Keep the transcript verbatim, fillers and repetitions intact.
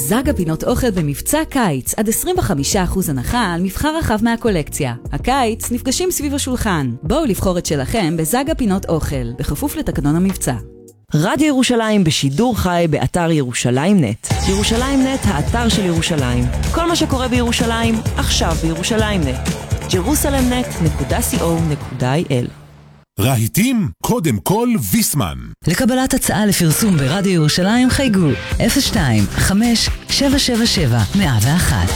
זאגה פינות אוכל במבצע קיץ, עד עשרים וחמישה אחוז הנחה על מבחר רחב מהקולקציה. הקיץ נפגשים סביב השולחן. בואו לבחור את שלכם בזאגה פינות אוכל, בכפוף לתקנון המבצע. רדיו ירושלים בשידור חי באתר ירושלים נט. ירושלים נט, האתר של ירושלים. כל מה שקורה בירושלים, עכשיו בירושלים נט. ג'רוסלם נט נקודה סי או נקודה איי אל. רהיטים, קודם כל ויסמן. לקבלת הצעה לפרסום ברדיו ירושלים חייגו אפס שתיים חמש שבע שבע שבע מאה ואחת.